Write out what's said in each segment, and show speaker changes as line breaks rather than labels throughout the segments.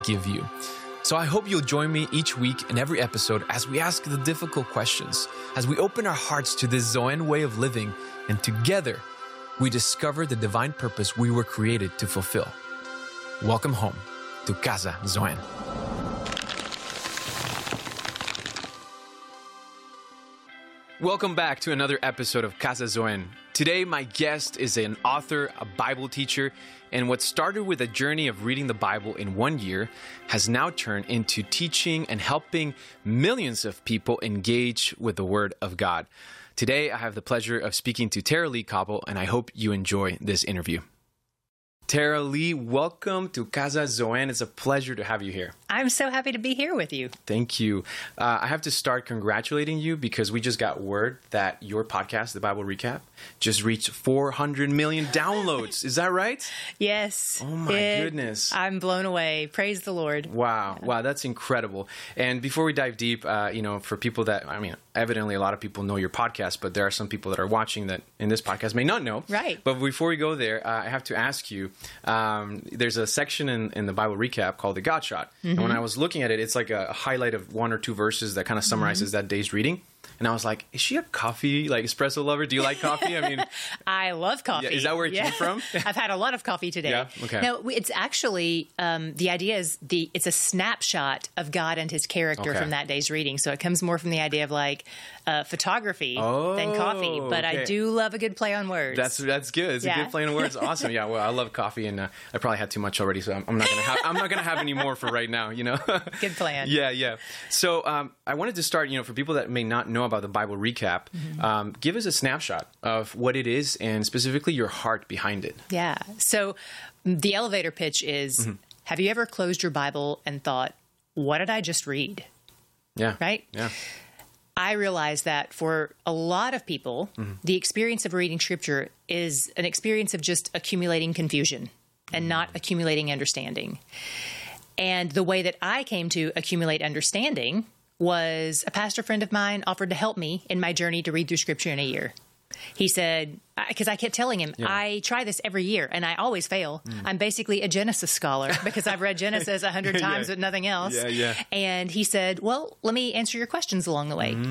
give you. So I hope you'll join me each week in every episode as we ask the difficult questions, as we open our hearts to this Zoan way of living, and together we discover the divine purpose we were created to fulfill. Welcome home to Casa Zoan. Welcome back to another episode of Casa Zoan. Today, my guest is an author, a Bible teacher, and what started with a journey of reading the Bible in 1 year has now turned into teaching and helping millions of people engage with the Word of God. Today, I have the pleasure of speaking to Tara Lee Koppel, and I hope you enjoy this interview. Tara Lee, welcome to Casa Zoan. It's a pleasure to have you here.
I'm so happy to be here with you.
Thank you. I have to start congratulating you because we just got word that your podcast, The Bible Recap, just reached 400 million downloads. Is that right?
Yes.
Oh my goodness.
I'm blown away. Praise the Lord.
Wow. Wow, that's incredible. And before we dive deep, for people that, evidently a lot of people know your podcast, but there are some people that are watching that in this podcast may not know.
Right.
But before we go there, I have to ask you, there's a section in the Bible Recap called the God Shot. Mm-hmm. And when I was looking at it, it's like a highlight of one or two verses that kind of summarizes that day's reading. And I was like, is she a coffee, espresso lover? Do you like coffee?
I love coffee.
Yeah, is that where it came from?
I've had a lot of coffee today.
Yeah? Okay.
No, it's actually, the idea is it's a snapshot of God and his character from that day's reading. So it comes more from the idea of photography than coffee. But I do love a good play on words.
That's good. It's a good play on words. Awesome. Yeah. Well, I love coffee, and I probably had too much already, so I'm not gonna have any more for right now.
Good plan.
Yeah. So I wanted to start. For people that may not know about the Bible Recap, give us a snapshot of what it is and specifically your heart behind it.
Yeah. So the elevator pitch is: have you ever closed your Bible and thought, "What did I just read?"
Yeah.
Right.
Yeah.
I realize that for a lot of people, the experience of reading Scripture is an experience of just accumulating confusion and not accumulating understanding. And the way that I came to accumulate understanding was a pastor friend of mine offered to help me in my journey to read through Scripture in a year. He said, because I kept telling him, I try this every year and I always fail. I'm basically a Genesis scholar because I've read Genesis 100 times but nothing else.
Yeah.
And he said, well, let me answer your questions along the way.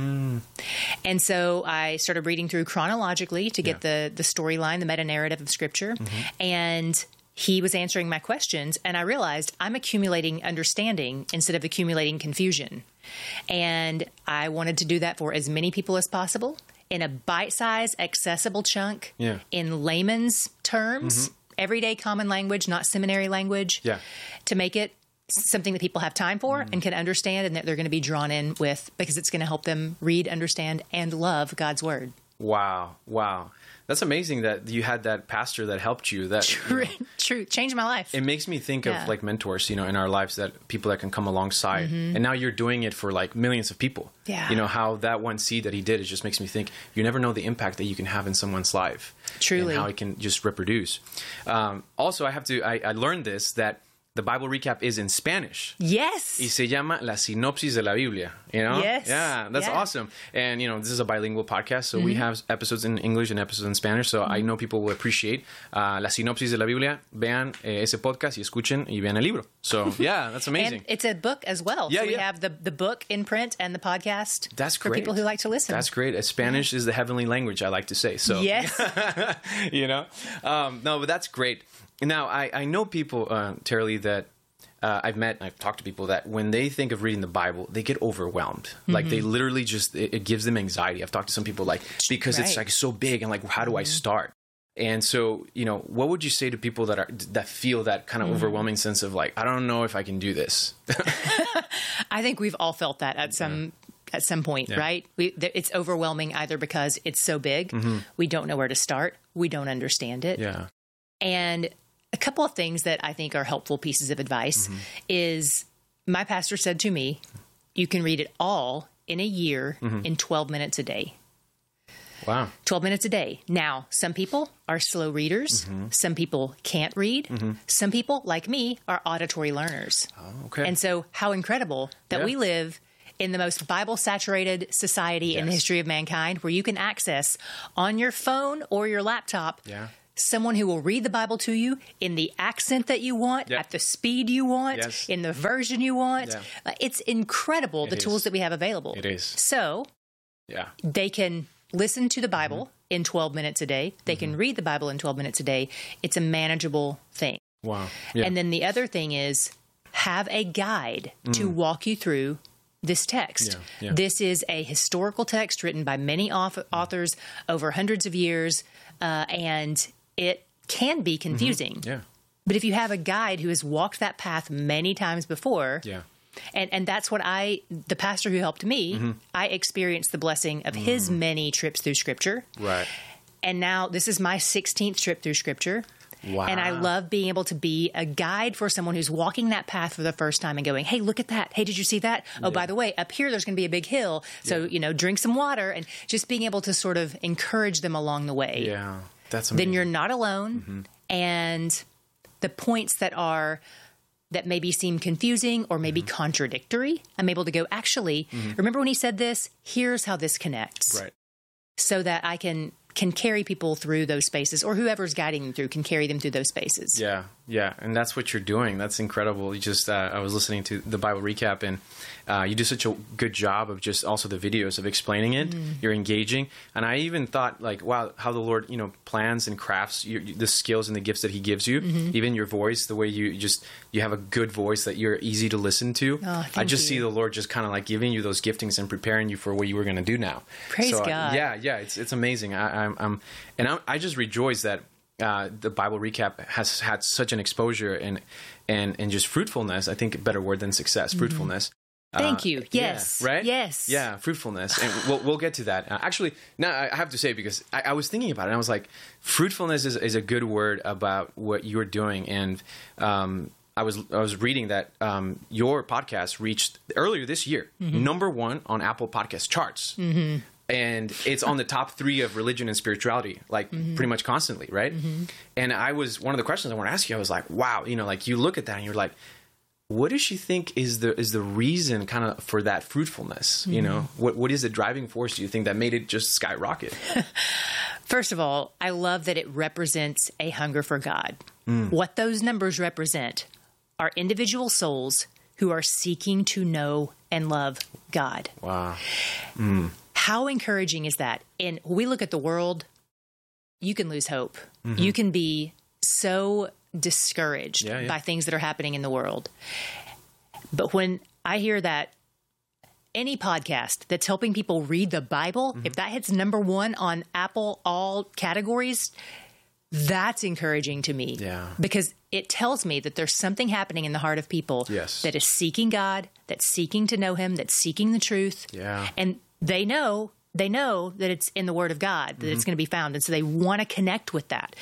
And so I started reading through chronologically to get the storyline, the meta-narrative of Scripture. And he was answering my questions, and I realized I'm accumulating understanding instead of accumulating confusion. And I wanted to do that for as many people as possible in a bite-sized, accessible chunk, in layman's terms, everyday common language, not seminary language, to make it something that people have time for and can understand and that they're going to be drawn in with because it's going to help them read, understand, and love God's Word.
Wow. That's amazing that you had that pastor that helped you. That
True. Changed my life.
It makes me think of mentors, in our lives, that people that can come alongside. And now you're doing it for millions of people.
Yeah.
How that one seed that he did, it just makes me think you never know the impact that you can have in someone's life.
Truly.
And how it can just reproduce. Also, I learned this, that the Bible Recap is in Spanish.
Yes.
Y se llama La Sinopsis de la Biblia.
Yes.
Yeah, that's awesome. And, this is a bilingual podcast, so we have episodes in English and episodes in Spanish, so I know people will appreciate La Sinopsis de la Biblia. Vean ese podcast y escuchen y vean el libro. So, yeah, that's amazing.
And it's a book as well.
Yeah,
so we have the book in print and the podcast.
That's great.
For people who like to listen.
That's great. Spanish is the heavenly language, I like to say. So
yes.
No, but that's great. Now, I know people, Tara Lee, that I've met and I've talked to people that when they think of reading the Bible, they get overwhelmed. They literally it gives them anxiety. I've talked to some people because it's so big and how do I start? And so, what would you say to people that feel that kind of overwhelming sense of I don't know if I can do this?
I think we've all felt that at some point, right? It's overwhelming either because it's so big, we don't know where to start, we don't understand it.
Yeah.
And a couple of things that I think are helpful pieces of advice is my pastor said to me, you can read it all in a year in 12 minutes a day.
Wow.
12 minutes a day. Now, some people are slow readers. Some people can't read. Some people, like me, are auditory learners.
Oh, okay.
And so how incredible that we live in the most Bible-saturated society in the history of mankind, where you can access on your phone or your laptop someone who will read the Bible to you in the accent that you want, at the speed you want, in the version you want. It's incredible, the tools that we have available.
It is.
So they can listen to the Bible in 12 minutes a day. They can read the Bible in 12 minutes a day. It's a manageable thing.
Wow.
And then the other thing is have a guide to walk you through this text. This is a historical text written by many authors over hundreds of years, and it can be confusing. But if you have a guide who has walked that path many times before, and that's what the pastor who helped me, I experienced the blessing of his many trips through Scripture.
Right.
And now this is my 16th trip through Scripture.
Wow.
And I love being able to be a guide for someone who's walking that path for the first time and going, hey, look at that. Hey, did you see that? Oh, by the way, up here, there's going to be a big hill. So, drink some water, and just being able to sort of encourage them along the way.
Yeah, that's amazing.
Then you're not alone. And the points that maybe seem confusing or maybe contradictory, I'm able to go, actually, remember when he said this? Here's how this connects.
Right.
So that I can carry people through those spaces, or whoever's guiding them through can carry them through those spaces.
Yeah. And that's what you're doing. That's incredible. You just, I was listening to the Bible recap, and you do such a good job of just also the videos of explaining it. You're engaging. And I even thought, like, wow, how the Lord, plans and crafts the skills and the gifts that he gives you, even your voice, the way you have a good voice that you're easy to listen to. I just see the Lord just kind of like giving you those giftings and preparing you for what you were going to do now.
Praise God.
It's amazing. I just rejoice that the Bible recap has had such an exposure and just fruitfulness. I think a better word than success, fruitfulness.
Thank you. Yes.
Right?
Yes.
Yeah, fruitfulness. And we'll get to that. Actually, now I have to say, because I was thinking about it, and I was like, fruitfulness is a good word about what you're doing. And I was reading that your podcast reached earlier this year #1 on Apple Podcast charts. And it's on the top 3 of religion and spirituality, like pretty much constantly, right? And one of the questions I want to ask you, I was like, wow, like you look at that and you're like, what does she think is the reason kind of for that fruitfulness? What is the driving force, do you think, that made it just skyrocket?
First of all, I love that it represents a hunger for God. What those numbers represent are individual souls who are seeking to know and love God.
Wow.
How encouraging is that? And when we look at the world, you can lose hope. You can be so discouraged by things that are happening in the world. But when I hear that any podcast that's helping people read the Bible, if that hits #1 on Apple all categories, that's encouraging to me. Because it tells me that there's something happening in the heart of people that is seeking God, that's seeking to know him, that's seeking the truth. And they know that it's in the Word of God, that it's going to be found. And so they want to connect with that.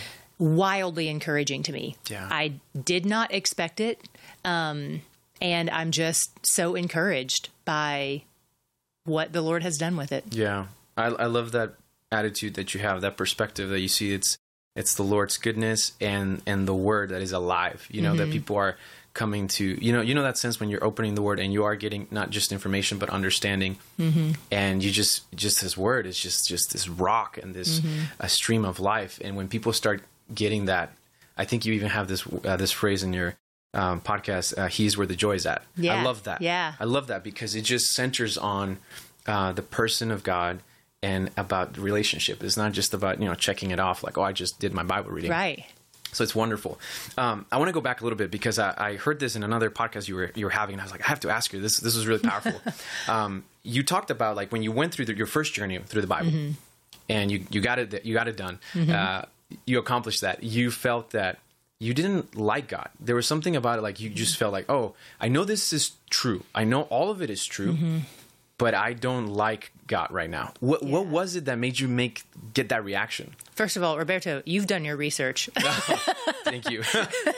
Wildly encouraging to me. I did not expect it. And I'm just so encouraged by what the Lord has done with it.
I love that attitude that you have, that perspective that you see it's the Lord's goodness and the Word that is alive, that people are coming to, that sense when you're opening the Word and you are getting not just information, but understanding. And you just His Word is just this rock and this a stream of life. And when people start getting that, I think you even have this phrase in your podcast, he's where the joy is at. I love that. I love that because it just centers on the person of God and about the relationship. It's not just about, checking it off like, oh, I just did my Bible reading.
Right.
So it's wonderful. I want to go back a little bit because I heard this in another podcast you were having, and I was like, I have to ask you. This was really powerful. You talked about like when you went through your first journey through the Bible, and you got it done. You accomplished that. You felt that you didn't like God. There was something about it, like you just felt like, oh, I know this is true. I know all of it is true, but I don't like God right now. What was it that made you get that reaction?
First of all, Roberto, you've done your research.
Thank you.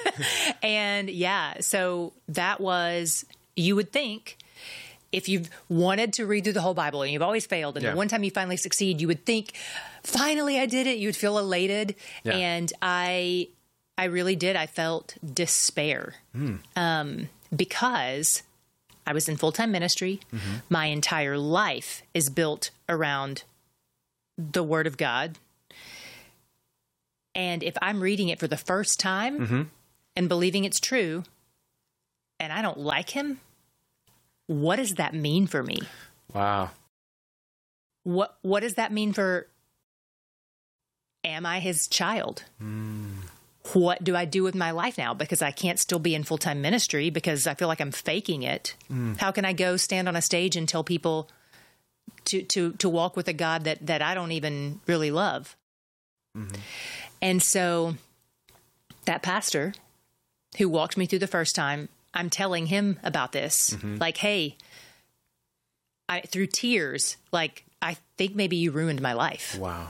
And so that was, you would think, if you've wanted to read through the whole Bible and you've always failed, and the one time you finally succeed, you would think, finally I did it. You would feel elated. And I really did. I felt despair because I was in full-time ministry. My entire life is built around the Word of God. And if I'm reading it for the first time and believing it's true, and I don't like him, what does that mean for me?
Wow.
What does that mean for, am I his child? What do I do with my life now? Because I can't still be in full-time ministry because I feel like I'm faking it. How can I go stand on a stage and tell people to walk with a God that I don't even really love? And so that pastor who walked me through the first time, I'm telling him about this. Like, hey, through tears, like, I think maybe you ruined my life.
Wow.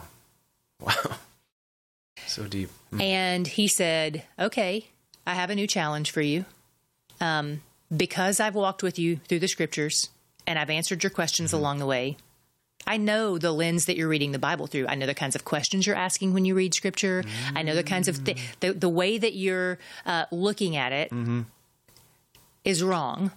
So deep.
And he said, okay, I have a new challenge for you. Because I've walked with you through the scriptures and I've answered your questions along the way, I know the lens that you're reading the Bible through. I know the kinds of questions you're asking when you read scripture. I know the kinds of the way that you're looking at it is wrong.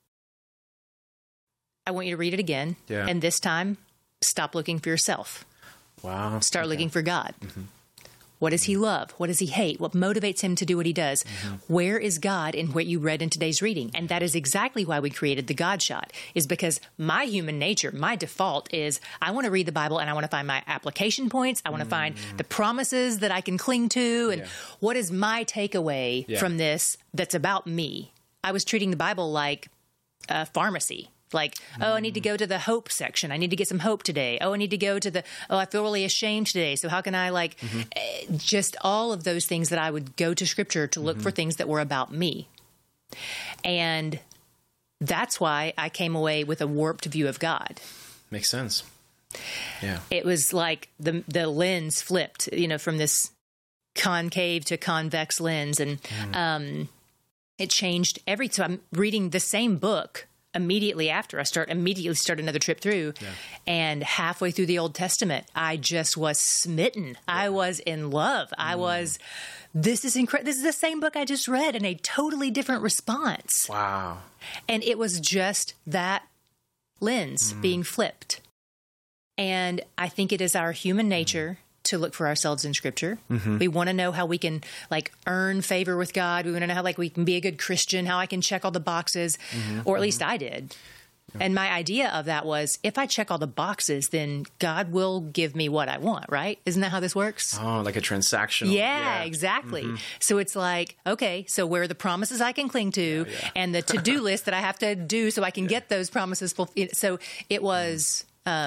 I want you to read it again.
Yeah.
And this time, stop looking for yourself.
Wow.
Start looking for God. What does he love? What does he hate? What motivates him to do what he does? Where is God in what you read in today's reading? And that is exactly why we created the God Shot, is because my human nature, my default is I want to read the Bible and I want to find my application points. I want to find the promises that I can cling to. And what is my takeaway from this that's about me? I was treating the Bible like a pharmacy. Like, oh, I need to go to the hope section. I need to get some hope today. Oh, I need to go to I feel really ashamed today. So how can I just all of those things that I would go to scripture to look for things that were about me. And that's why I came away with a warped view of God.
Makes sense. Yeah.
It was like the lens flipped, from this concave to convex lens. And it changed so I'm reading the same book immediately after. I immediately start another trip through. And halfway through the Old Testament, I just was smitten. I was in love. This is incredible. This is the same book I just read in a totally different response.
Wow.
And it was just that lens being flipped. And I think it is our human nature to look for ourselves in scripture. We want to know how we can earn favor with God. We want to know how we can be a good Christian, how I can check all the boxes, or at least I did. And my idea of that was, if I check all the boxes, then God will give me what I want, right? Isn't that how this works?
Oh, like a transactional.
Yeah, exactly. So it's like, okay, so where are the promises I can cling to and the to-do list that I have to do so I can get those promises fulfilled. So it was...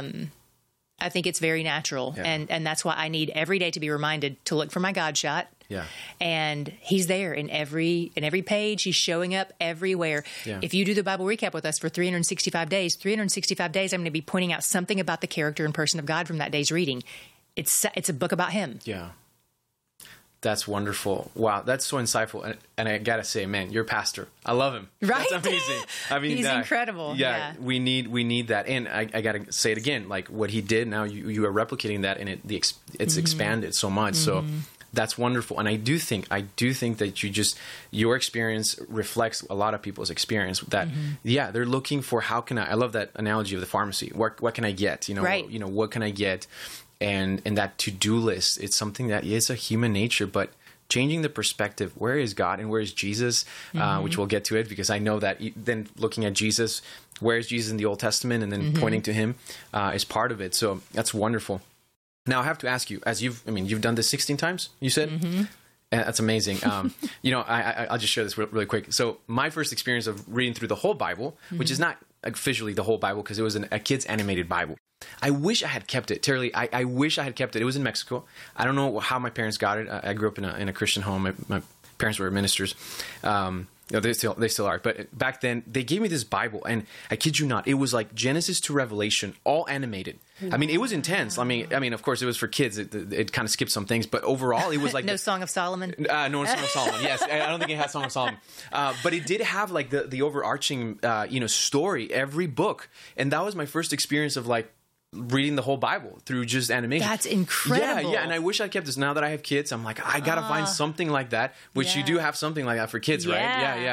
I think it's very natural. And that's why I need every day to be reminded to look for my God Shot.
Yeah.
And he's there in every page. He's showing up everywhere.
Yeah.
If you do the Bible recap with us for 365 days, I'm going to be pointing out something about the character and person of God from that day's reading. It's a book about him.
Yeah. That's wonderful. Wow, that's so insightful. And I got to say, man, you're a pastor. I love him.
Right?
That's amazing. I mean,
he's incredible.
Yeah, we need that. And I got to say it again, what he did, now you are replicating that, and it's expanded so much. So that's wonderful. And I do think that your experience reflects a lot of people's experience that, they're looking for, how can I love that analogy of the pharmacy. What can I get?
Right.
What can I get? And that to-do list, it's something that is a human nature, but changing the perspective, where is God and where is Jesus, which we'll get to it, because I know that then looking at Jesus, where is Jesus in the Old Testament, and then pointing to him is part of it. So that's wonderful. Now I have to ask you, you've done this 16 times, you said? And that's amazing. I'll just share this really quick. So my first experience of reading through the whole Bible, which is not officially the whole Bible because it was a kid's animated Bible. I wish I had kept it. Terry, I wish I had kept it. It was in Mexico. I don't know how my parents got it. I grew up in a Christian home. My parents were ministers. They still are. But back then, they gave me this Bible, and I kid you not, it was like Genesis to Revelation, all animated. I mean, it was intense. I mean, of course, it was for kids. It kind of skipped some things, but overall, it was like
no Song of Solomon.
No Song of Solomon. Yes, I don't think it had Song of Solomon, but it did have the overarching story every book, and that was my first experience of reading the whole Bible through just animation.
That's incredible.
Yeah, and I wish I kept this. Now that I have kids, I'm like, I gotta find something like that, which you do have something like that for kids, right? Yeah.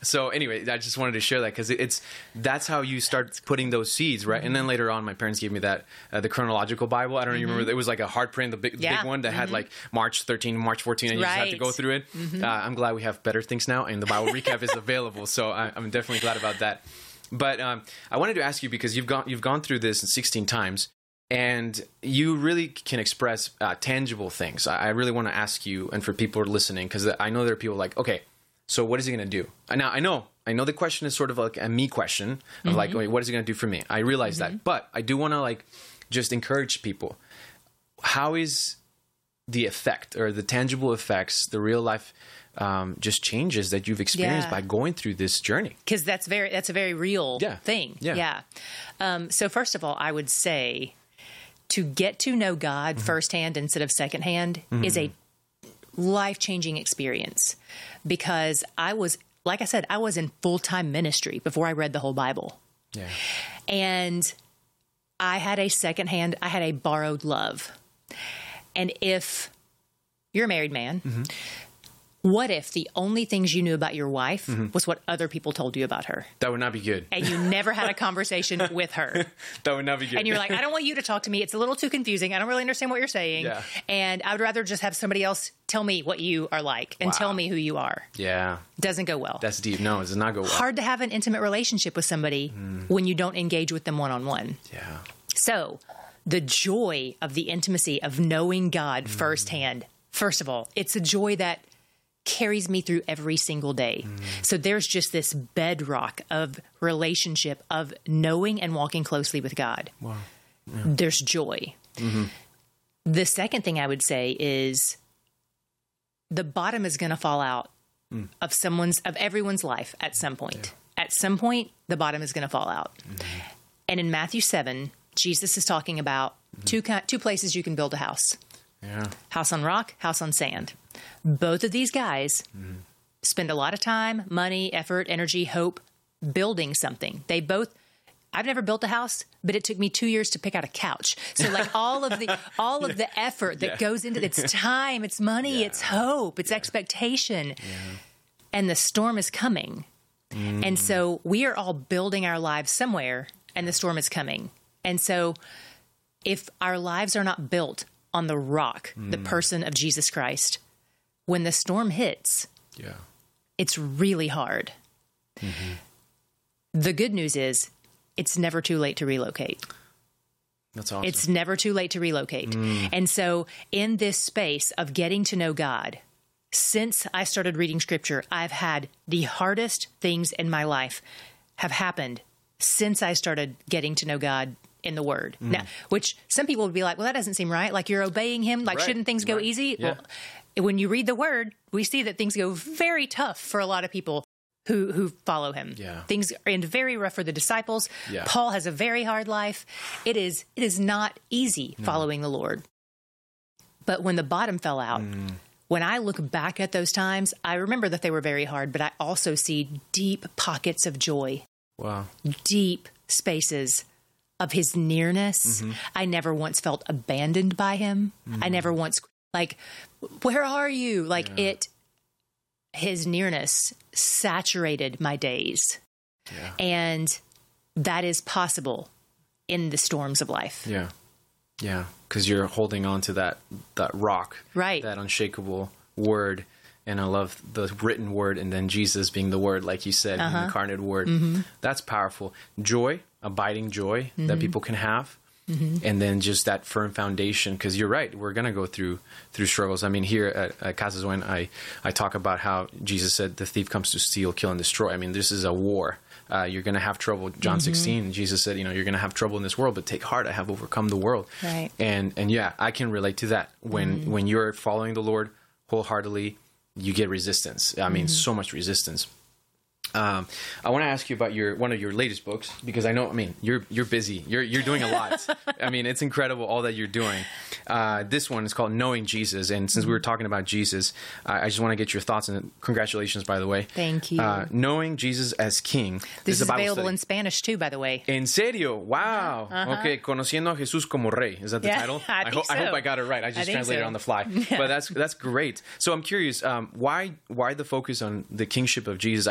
So anyway, I just wanted to share that because that's how you start putting those seeds, right? And then later on, my parents gave me that the chronological Bible. I don't even remember. It was like a hard print, the big one that had like March 13, March 14, and you just had to go through it. I'm glad we have better things now, and the Bible recap is available. So I'm definitely glad about that. But I wanted to ask you, because you've gone through this 16 times, and you really can express tangible things. I really want to ask you, and for people who are listening, because I know there are people like, okay, so what is he going to do? Now, I know the question is sort of like a me question of like, wait, what is he going to do for me? I realize that. But I do want to like just encourage people. How is the effect or the tangible effects, the real life just changes that you've experienced by going through this journey? Because
that's a very real thing. Yeah. So first of all, I would say to get to know God firsthand instead of secondhand is a life-changing experience, because I was in full-time ministry before I read the whole Bible. Yeah. And I had a borrowed love. And if you're a married man, what if the only things you knew about your wife was what other people told you about her?
That would not be good.
And you never had a conversation with her.
That would not be good.
And you're like, I don't want you to talk to me. It's a little too confusing. I don't really understand what you're saying. Yeah. And I would rather just have somebody else tell me what you are like and tell me who you are.
Yeah.
Doesn't go well.
That's deep. No, it does not go well.
Hard to have an intimate relationship with somebody when you don't engage with them one-on-one.
Yeah.
So the joy of the intimacy of knowing God firsthand, first of all, it's a joy that carries me through every single day. So there's just this bedrock of relationship, of knowing and walking closely with God. Wow. Yeah. There's joy. The second thing I would say is the bottom is going to fall out of everyone's life at some point. Yeah. At some point, the bottom is going to fall out. And in Matthew 7, Jesus is talking about two places you can build a house. Yeah. House on rock, house on sand. Both of these guys spend a lot of time, money, effort, energy, hope building something. I've never built a house, but it took me 2 years to pick out a couch. So like all of the effort that goes into it's time, it's money, it's hope, it's expectation. Yeah. And the storm is coming. And so we are all building our lives somewhere, and the storm is coming. And so if our lives are not built on the rock, the person of Jesus Christ, when the storm hits, it's really hard. The good news is it's never too late to relocate.
That's awesome.
It's never too late to relocate. And so in this space of getting to know God, since I started reading scripture, I've had the hardest things in my life have happened since I started getting to know God in the Word. Now, which some people would be like, well, that doesn't seem right. Like you're obeying Him. Like, shouldn't things go easy? Yeah. Well, when you read the Word, we see that things go very tough for a lot of people who follow Him. Yeah. Things are very rough for the disciples. Yeah. Paul has a very hard life. It is not easy following the Lord. But when the bottom fell out, when I look back at those times, I remember that they were very hard, but I also see deep pockets of joy. Wow. Deep spaces of His nearness. I never once felt abandoned by Him. I never once, like, where are you? Like His nearness saturated my days. Yeah. And that is possible in the storms of life. Yeah.
Yeah. Because you're holding on to that rock. Right. That unshakable word. And I love the written word, and then Jesus being the word, like you said, the incarnate word. That's powerful. Joy, abiding joy that people can have. And then just that firm foundation, because you're right, we're going to go through struggles. I mean, here at Casa Zoen, I talk about how Jesus said the thief comes to steal, kill, and destroy. I mean, this is a war. You're going to have trouble. John 16, Jesus said, you're going to have trouble in this world, but take heart, I have overcome the world. Right. And yeah, I can relate to that. When you're following the Lord wholeheartedly, you get resistance. I mean, so much resistance. I want to ask you about one of your latest books, because I know, I mean, you're busy. You're doing a lot. I mean, it's incredible all that you're doing. This one is called Knowing Jesus. And since we were talking about Jesus, I just want to get your thoughts, and congratulations, by the way.
Thank you.
Knowing Jesus as King.
This is available in Spanish too, by the way.
En serio? Wow. Okay. Conociendo a Jesús como Rey. Is that the title? I hope I got it right. I just translated it on the fly. But that's great. So I'm curious, why the focus on the kingship of Jesus? I know you have other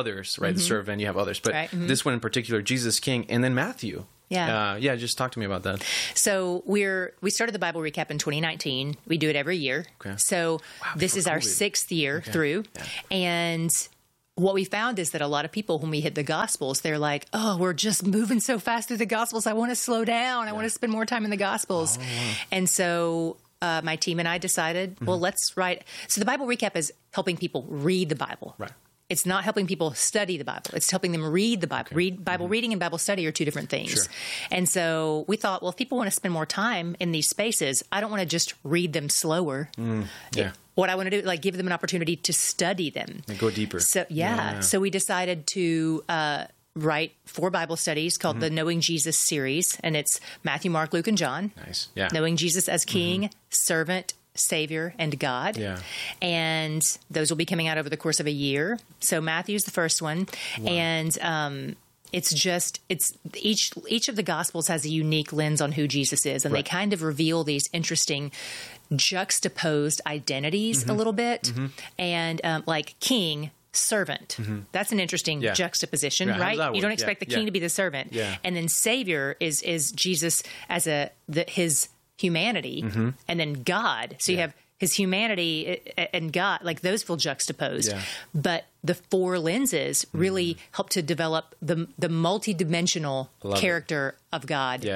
others, right? The servant, you have others. But this one in particular, Jesus King, and then Matthew.
Yeah.
Just talk to me about that.
So we started the Bible Recap in 2019. We do it every year.
Okay.
So this is our 6th year through. Yeah. And what we found is that a lot of people, when we hit the Gospels, they're like, oh, we're just moving so fast through the Gospels. I want to slow down. I want to spend more time in the Gospels. Oh, wow. And so my team and I decided, well, let's write. So the Bible Recap is helping people read the Bible.
Right.
It's not helping people study the Bible. It's helping them read the Bible. Okay. Bible reading and Bible study are two different things. Sure. And so we thought, well, if people want to spend more time in these spaces, I don't want to just read them slower. What I want to do, like, give them an opportunity to study them.
And go deeper.
So, So we decided to write 4 Bible studies called the Knowing Jesus series. And it's Matthew, Mark, Luke, and John.
Nice. Yeah.
Knowing Jesus as King, Servant, Savior, and God. Yeah. And those will be coming out over the course of a year. So Matthew's the first one. Wow. And it's each of the Gospels has a unique lens on who Jesus is. And they kind of reveal these interesting juxtaposed identities a little bit. And like King, servant. That's an interesting juxtaposition, right? You don't expect the king to be the servant. Yeah. And then Savior is Jesus as his humanity, and then God. So you have his humanity and God, like those feel juxtaposed. Yeah. But the 4 lenses really help to develop the multidimensional character of God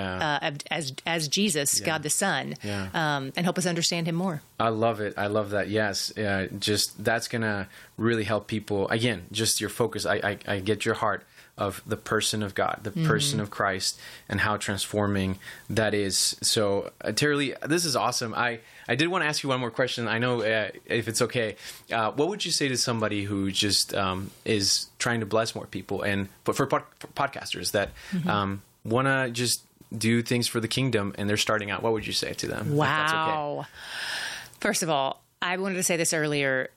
as Jesus, God the Son, and help us understand him more.
I love it. I love that. Yes. Just that's going to really help people. Again, just your focus. I get your heart of the person of God, the person of Christ, and how transforming that is. So, Terry, this is awesome. I did want to ask you one more question. I know if it's okay. What would you say to somebody who just is trying to bless more people, but for podcasters that want to just do things for the kingdom and they're starting out? What would you say to them?
Wow. Okay? First of all, I wanted to say this earlier.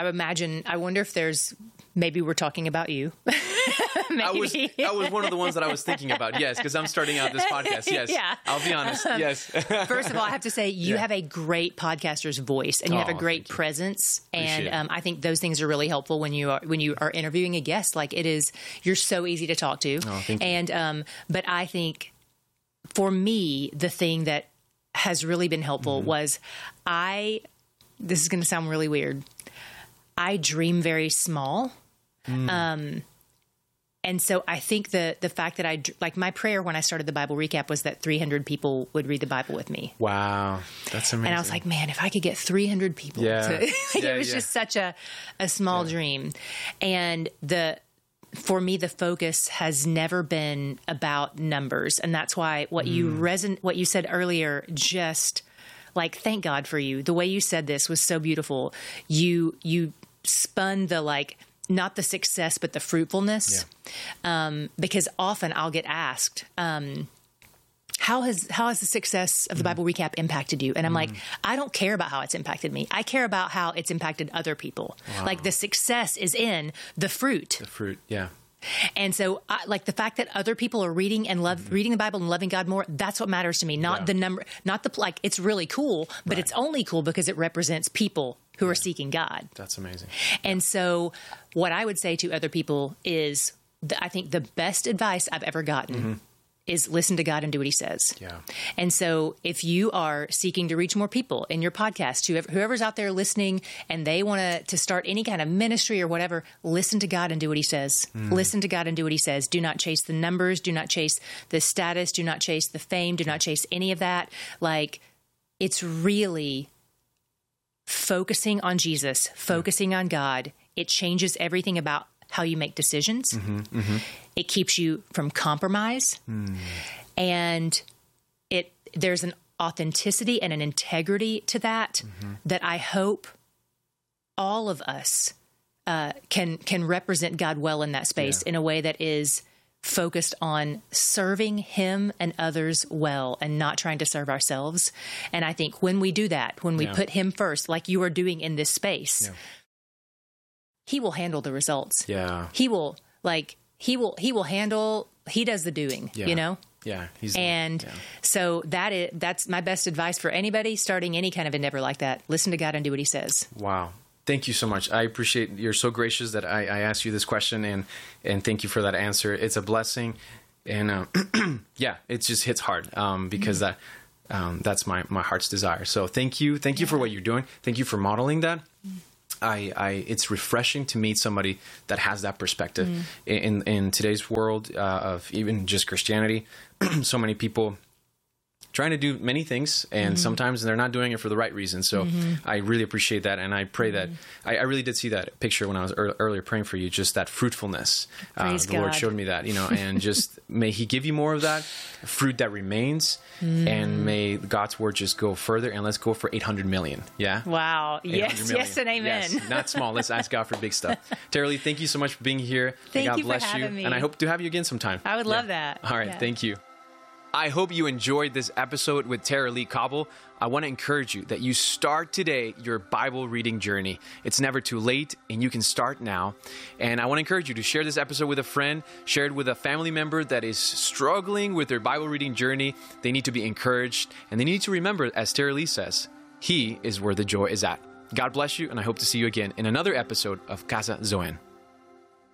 I wonder if there's, maybe we're talking about you.
That was one of the ones that I was thinking about. Yes, because I'm starting out this podcast. Yes, I'll be honest. Yes.
First of all, I have to say you have a great podcaster's voice, and you have a great presence, and I think those things are really helpful when you are interviewing a guest. Like you're so easy to talk to.
Oh, thank you.
And but I think for me, the thing that has really been helpful was this is going to sound really weird. I dream very small. And so I think the fact that like my prayer when I started the Bible Recap was that 300 people would read the Bible with me.
Wow. That's amazing.
And I was like, man, if I could get 300 people it was just such a small dream. And for me, the focus has never been about numbers. And that's why what you said earlier, just like, thank God for you. The way you said this was so beautiful. You spun the not the success, but the fruitfulness. Yeah. Because often I'll get asked, how has the success of the Bible Recap impacted you? And I'm like, I don't care about how it's impacted me. I care about how it's impacted other people. Wow. Like the success is in the fruit.
The fruit, yeah.
And so, like the fact that other people are reading and reading the Bible and loving God more, that's what matters to me. Not the number, not the like. It's really cool, but it's only cool because it represents people who are seeking God.
That's amazing.
And so, what I would say to other people is, I think the best advice I've ever gotten is listen to God and do what He says.
Yeah.
And so, if you are seeking to reach more people in your podcast, whoever's out there listening, and they want to start any kind of ministry or whatever, listen to God and do what He says. Listen to God and do what He says. Do not chase the numbers. Do not chase the status. Do not chase the fame. Do not chase any of that. Like, it's really focusing on Jesus, focusing on God. It changes everything about how you make decisions. It keeps you from compromise. And there's an authenticity and an integrity to that that I hope all of us can represent God well in that space in a way that is focused on serving Him and others well and not trying to serve ourselves. And I think when we do that, when we put Him first, like you are doing in this space, He will handle the results.
Yeah.
He will handle, He does the doing, you know?
Yeah.
So that's my best advice for anybody starting any kind of endeavor like that. Listen to God and do what He says.
Wow. Thank you so much. I appreciate you're so gracious that I asked you this question, and thank you for that answer. It's a blessing, and yeah, it just hits hard because that's my heart's desire. So thank you for what you're doing. Thank you for modeling that. It's refreshing to meet somebody that has that perspective in today's world of even just Christianity. So many people trying to do many things, and sometimes they're not doing it for the right reason. So I really appreciate that, and I pray that I really did see that picture when I was earlier praying for you, just that fruitfulness. The Lord showed me that, and just may He give you more of that fruit that remains, and may God's word just go further, and let's go for 800 million. Yeah.
Wow. Yes. Yes, and amen.
Yes, not small. Let's ask God for big stuff. Tara-Leigh, thank you so much for being here.
Thank
God
you
bless
for having me.
And I hope to have you again sometime.
I would love that.
All right.
Yeah.
Thank you. I hope you enjoyed this episode with Tara-Leigh Cobble. I want to encourage you that you start today your Bible reading journey. It's never too late, and you can start now. And I want to encourage you to share this episode with a friend, share it with a family member that is struggling with their Bible reading journey. They need to be encouraged, and they need to remember, as Tara-Leigh says, He is where the joy is at. God bless you, and I hope to see you again in another episode of Casa Zoen.